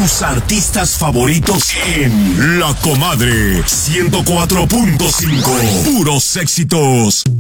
tus artistas favoritos en La Comadre 104.5. Puros éxitos.